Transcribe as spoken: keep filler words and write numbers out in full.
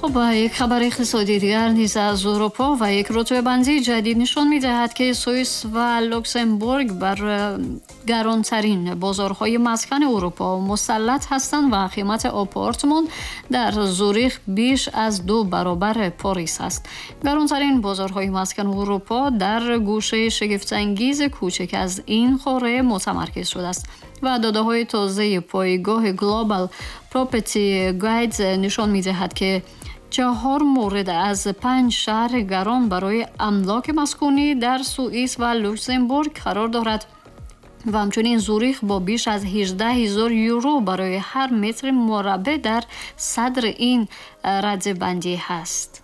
خب یک خبر اقتصادی دیگر نیز از اروپا و یک رتبه بندی جدید نشان می‌دهد که سوئیس و لوکزامبورگ بر گرانترین بازارهای مسکن اروپا مسلط هستند و قیمت آپارتمان در زوریخ بیش از دو برابر پاریس است. گرانترین بازارهای مسکن اروپا در گوشه شگفت‌انگیز کوچک از این قاره متمرکز شده است و داده‌های تازه پایگاه گلوبال پراپرتی گاید نشان می‌دهد که چهار مورد از پنج شهر گران برای املاک مسکونی در سوئیس و لوکزامبورگ قرار دارد و همچنین زوریخ با بیش از هجده هزار یورو برای هر متر مربع در صدر این رده‌بندی هست.